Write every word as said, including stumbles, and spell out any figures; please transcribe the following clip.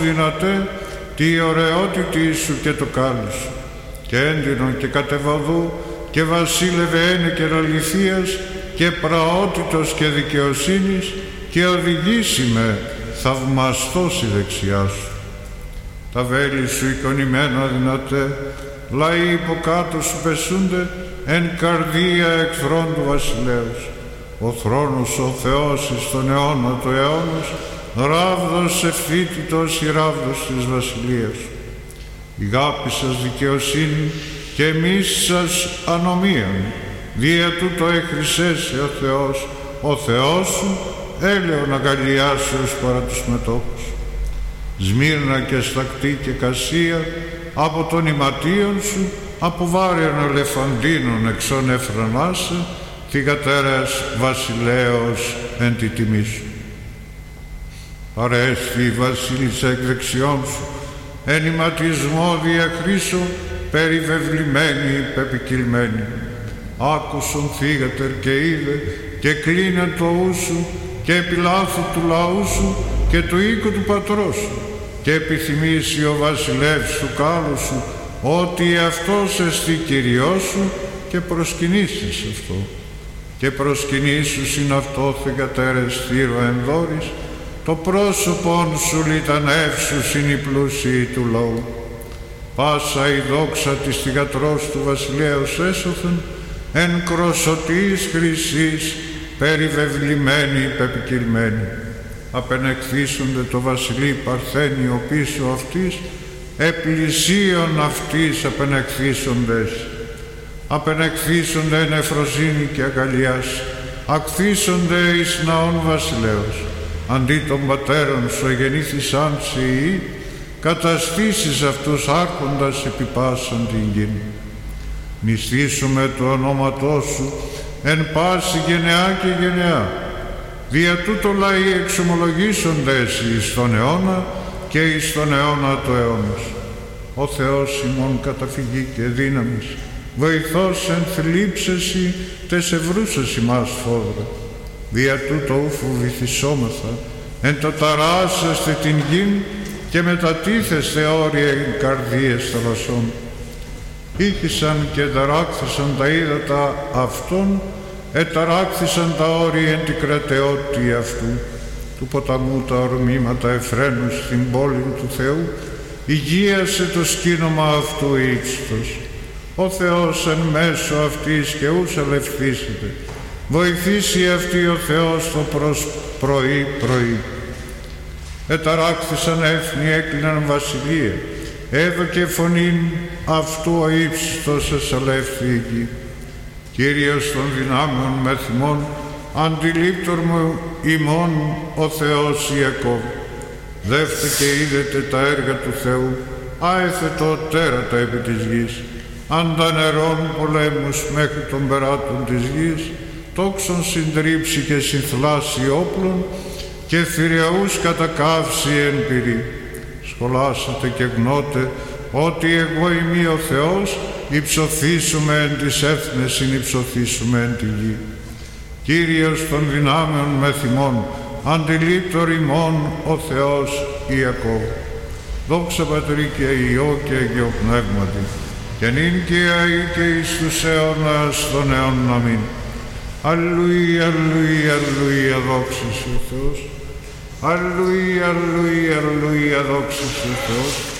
δυνατέ τη ωραιότητη σου και το κάλλι σου, και έντυνον και κατεβαδού και βασίλευε ένεκεν αληθείας και πραότητος και δικαιοσύνης, και οδηγήσει με θαυμαστός η δεξιά σου. Τα βέλη σου εικονημένα δυνατέ, λαοί υποκάτω σου πεσούνται, εν καρδία εχθρών του βασιλέως. Ο θρόνος ο Θεός εις τον αιώνα του αιώνος, ράβδος ευθύτητος η ράβδος της βασιλείας σου. Η γάπη σας δικαιοσύνη και εμείς σας ανομίαν, δια τούτο έχρισέσαι ο Θεός, ο Θεός σου, έλεον αγκαλιάσεως παρά τους μετόχους. Σμύρνα και στακτή και κασία, από των ηματίων σου, από βάρεων ελεφαντίνων εξών εφρανάσε, θυγατέρας βασιλέως εν τη τιμή σου. Παρέστη η βασίλισσα εκ δεξιών σου, εν ηματισμό διακρίσω, περιβεβλημένη, πεπικυλμένη. Άκουσον θύγατερ και είδε, και κλείνε το ου σου, και επιλάθου του λαού σου, και του οίκου του πατρός σου, και επιθυμήσει ο βασιλεύς του κάλου σου, ότι αυτός εστι Κυριός σου, και προσκυνήσεις αυτό. Και προσκυνήσου συν αυτό θυγατέρες θύρο ενδόρης, το πρόσωπον σου λιτανεύσου συν οι πλούσιοι του λαού. Πάσα η δόξα της θυγατρός του βασιλέως έσωθεν, εν κροσωτής χρυσής, περιβεβλημένη, πεπικυλμένη. Απενεκθήσονται το βασιλεί παρθένιο πίσω αυτής, επλησίων αυτής απενεκθήσοντες. Απενεκθήσονται εν εφροσύνη και αγκαλιάς, ακθήσονται εις ναών βασιλέως. Αντί των πατέρων σου εγεννήθησαν σε ιή, καταστήσεις αυτούς άρχοντας επί πάσαν την γην. Μυστήσουμε το ονόματό σου εν πάση γενεά και γενεά. Δια τούτο λαοί εξομολογήσονται εσύ εις τον αιώνα και εις τον αιώνα του αιώνος. Ο Θεός ημών καταφυγή και δύναμης, βοηθός εν θλίψεσι τες ευρούσες ημάς φόδρα. Δια τούτο ου φοβηθισόμεθα, εν το ταράσσεστε την γην και μετατίθεστε όρια εν καρδίες θαλασσών. Ήχησαν και ταράκθησαν τα ύδατα αυτών, εταράκθησαν τα όρια εν την κρατεότητα αυτού. Του ποταμού τα ορμήματα εφραίνουν στην πόλη του Θεού, υγείασε το σκήνομα αυτού ύψιστος. Ο Θεός εν μέσω αυτής και ους ελευθύσεται. Βοηθήσει αυτή ο Θεός το προς πρωί πρωί. Εταράκθησαν έθνη, έκλειναν βασιλεία. Έδωκε φωνήν αυτού ο ύψιστος εσαλεύθη η γη. Κύριος των δυνάμεων με θυμών, αντιλήπτορ μου ημών ο Θεός Ιακώβ. Δεύτε και είδετε τα έργα του Θεού, άεθετο τέρατα επί της γης. Αντανερών πολέμους μέχρι των περάτων της γης, τόξον συντρίψει και συνθλάσει όπλων, και θηριαούς κατακαύσει εν πυρή. Σχολάσατε και γνώτε ότι εγώ είμαι ο Θεός, υψωθήσουμε εν τις έθνες, συνυψωθήσουμε εν τη γη. Κύριος των δυνάμεων με θυμών, αντιλήπτορ ημών ο Θεός Ιακώβ. Δόξα Πατρί και Υιό και Αγίο Πνεύματι, και νυν και αεί και εις τους αιώνας των αιώνων. Αμήν. Αλληλούια, αλληλούια, αλληλούια, δόξα σου Θεός. Αλληλούια, αλληλούια, αλληλούια, δόξα σου Θεός.